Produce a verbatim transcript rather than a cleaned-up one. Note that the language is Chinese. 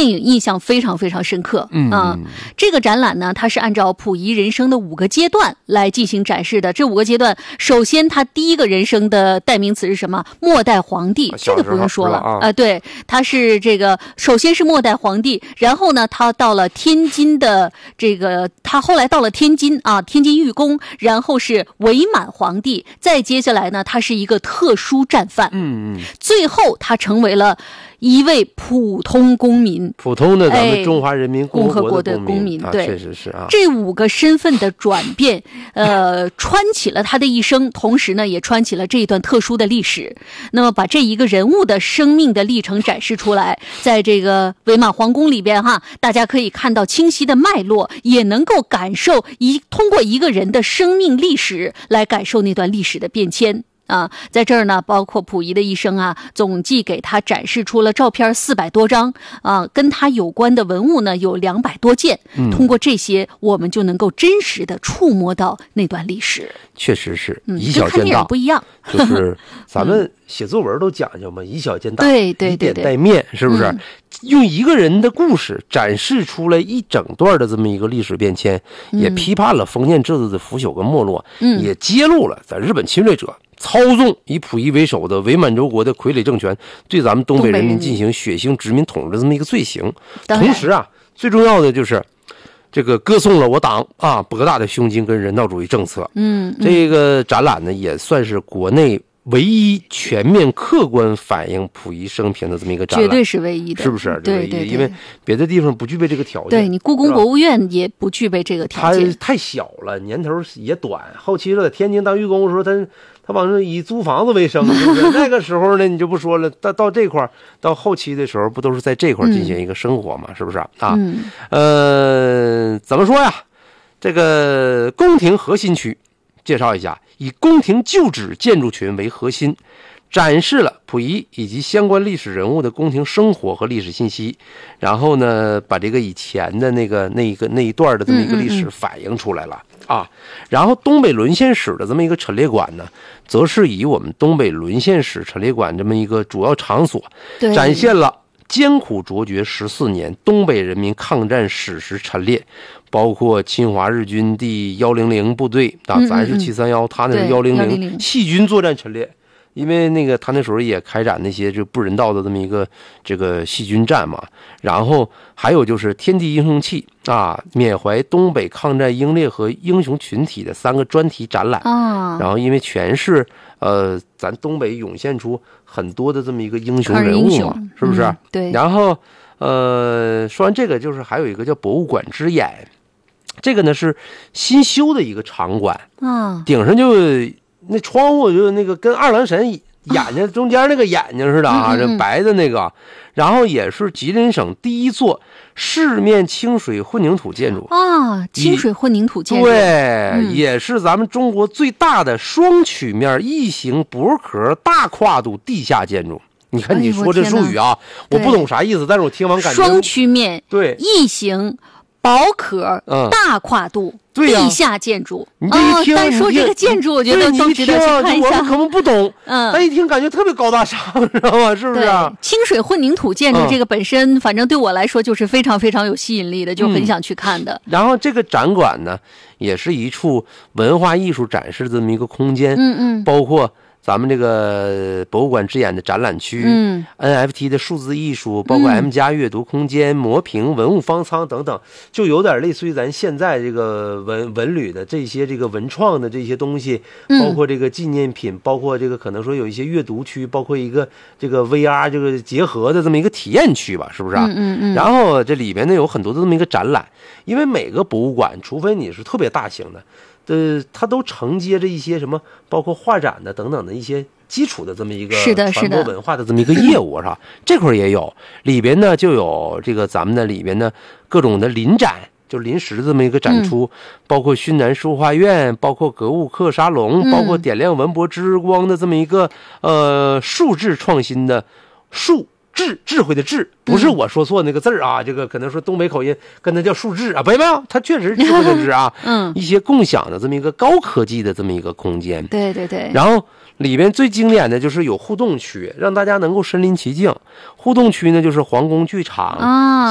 电影印象非常非常深刻。 嗯啊，这个展览呢，它是按照溥仪人生的五个阶段来进行展示的。这五个阶段，首先他第一个人生的代名词是什么？末代皇帝，这个不用说了啊、呃。对，他是这个，首先是末代皇帝，然后呢，他到了天津的这个，他后来到了天津啊，天津御宫，然后是伪满皇帝，再接下来呢，他是一个特殊战犯， 嗯嗯， 最后他成为了一位普通公民， 普通的咱们中华人民共和国的公民， 公民对， 啊、确实是啊。 这五个身份的转变，呃，穿起了他的一生，同时呢，也穿起了这一段特殊的历史。那么，把这一个人物的生命的历程展示出来，在这个伪满皇宫里边哈，大家可以看到清晰的脉络，也能够感受一通过一个人的生命历史来感受那段历史的变迁。啊，在这儿呢，包括溥仪的一生啊，总计给他展示出了照片四百多张啊，跟他有关的文物呢有两百多件。 嗯， 通过这些，我们就能够真实的触摸到那段历史。 确实是以嗯， 小见大， 不一样。 就是咱们写作文都讲究嘛，以小见大， 对对对对， 以点带面，是不是？ 嗯， 用一个人的故事展示出来一整段的这么一个历史变迁， 嗯， 也批判了封建制度的腐朽跟没落， 嗯， 也揭露了在日本侵略者操纵以溥仪为首的伪满洲国的傀儡政权对咱们东北人民进行血腥殖民统治的这么一个罪行。同时啊，最重要的就是这个歌颂了我党啊博大的胸襟跟人道主义政策。 嗯，嗯这个展览呢，也算是国内唯一全面客观反映溥仪生平的这么一个展览， 绝对是唯一的， 是不是？ 对对对， 因为别的地方不具备这个条件。 对，你故宫博物院也不具备这个条件， 它太小了，年头也短。后期了，天津当御工的时候，他他往上以租房子为生，是不是？那个时候呢，你就不说了。到到这块到后期的时候，不都是在这块进行一个生活嘛？嗯、是不是啊？ 嗯， 呃，怎么说呀？这个宫廷核心区。介绍一下，以宫廷旧址建筑群为核心，展示了溥仪以及相关历史人物的宫廷生活和历史信息，然后呢，把这个以前的那个那一个那一段的这么一个历史反映出来了。嗯嗯嗯啊，然后东北沦陷史的这么一个陈列馆呢，则是以我们东北沦陷史陈列馆这么一个主要场所，展现了艰苦卓绝十四年东北人民抗战史实陈列，包括侵华日军第一零零部队啊，咱是七三一，他那是一零零细菌作战陈列。因为那个他那时候也开展那些就不人道的这么一个这个细菌战嘛，然后还有就是天地英雄气啊，缅怀东北抗战英烈和英雄群体的三个专题展览啊，然后因为全是呃咱东北涌现出很多的这么一个英雄人物嘛，是不是？ 嗯、对。 然后呃说完这个，就是还有一个叫博物馆之眼，这个呢是新修的一个场馆啊，顶上就。那窗户就那个跟二郎神眼睛中间那个眼睛似的啊，这白的那个，然后也是吉林省第一座市面清水混凝土建筑啊，清水混凝土建筑， 对、嗯，也是咱们中国最大的双曲面异形薄壳大跨度地下建筑。你看你说这术语啊，哎、我, 我不懂啥意思，但是我听完感觉双曲面对异形。薄壳、嗯、大跨度、 对地下建筑， 你这一听， 哦、单说这个建筑，我觉得都值得去看一下。 我们可能不懂， 嗯， 但一听感觉特别高大上，知道吗？是不是、啊？ 清水混凝土建筑、嗯、这个本身，反正对我来说就是非常非常有吸引力的，就很想去看的。 嗯、然后这个展馆呢，也是一处文化艺术展示这么一个空间， 嗯嗯， 包括。咱们这个博物馆之眼的展览区， 嗯 ，N F T 的数字艺术，包括 M 加阅读空间、磨屏、文物方舱等等，就有点类似于咱现在这个文文旅的这些这个文创的这些东西，包括这个纪念品，包括这个可能说有一些阅读区，包括一个这个 V R 这个结合的这么一个体验区吧，是不是啊？ 嗯嗯嗯。 然后这里边呢有很多的这么一个展览，因为每个博物馆，除非你是特别大型的。呃，它都承接着一些什么，包括画展的等等的一些基础的这么一个传播文化的这么一个业务，是吧？这块也有，里边呢就有这个咱们的里边呢各种的临展，就临时的这么一个展出，嗯、包括熏南书画院，包括格物课沙龙，嗯、包括点亮文博之光的这么一个呃数字创新的数。智智慧的智，不是我说错那个字啊、嗯，这个可能说东北口音跟它叫数智啊，没有没有，它确实是智慧的智啊。 嗯， 一些共享的这么一个高科技的这么一个空间。 对对对。 然后里边最经典的就是有互动区，让大家能够身临其境。互动区呢就是皇宫剧场啊。